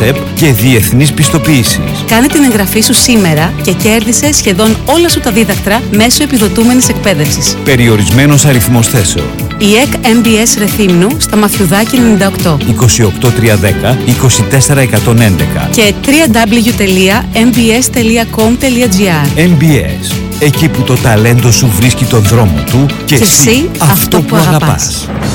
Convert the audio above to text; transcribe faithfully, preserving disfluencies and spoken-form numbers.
ΕΣΕΠ και διεθνής πιστοποίησης. Κάνε την εγγραφή σου σήμερα και κέρδισε σχεδόν όλα σου τα δίδακτρα μέσω επιδοτούμενης εκπαίδευσης. Περιορισμένος αριθμός θέσεων. Η ΕΚ εμ μπι ες Ρεθύμνου στα Μαθιουδάκη ενενήντα οκτώ. είκοσι οκτώ τριακόσια δέκα είκοσι τέσσερα εκατόν έντεκα Και double-u double-u double-u τελεία εμ μπι ες τελεία κομ τελεία τζι άρ. εμ μπι ες. Εκεί που το ταλέντο σου βρίσκει τον δρόμο του και, Και εσύ εσύ αυτό που αγαπάς.